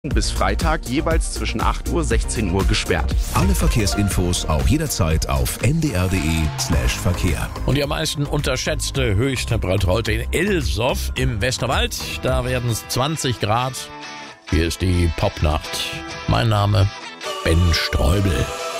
bis Freitag jeweils zwischen 8 Uhr und 16 Uhr gesperrt. Alle Verkehrsinfos auch jederzeit auf ndr.de/Verkehr. Und die am meisten unterschätzte Höchsttemperatur heute in Ilsow im Westerwald. Da werden es 20 Grad. Hier ist die Popnacht. Mein Name Ben Streubel.